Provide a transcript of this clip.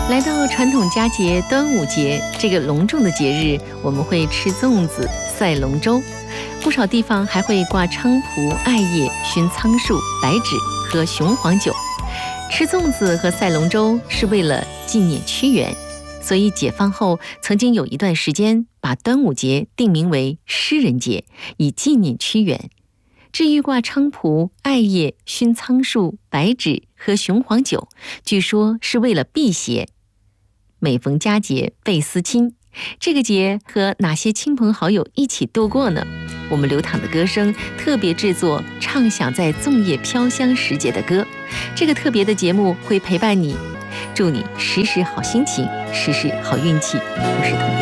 来到传统佳节端午节，这个隆重的节日，我们会吃粽子、赛龙舟，不少地方还会挂菖蒲、艾叶、熏苍术、白芷和雄黄酒。吃粽子和赛龙舟是为了纪念屈原，所以解放后曾经有一段时间把端午节定名为诗人节，以纪念屈原。至于挂菖蒲、艾叶、熏苍术、白芷和雄黄酒，据说是为了辟邪。每逢佳节倍思亲，这个节和哪些亲朋好友一起度过呢？我们流淌的歌声特别制作唱响在粽叶飘香时节的歌，这个特别的节目会陪伴你，祝你时时好心情，时时好运气。我是童丽。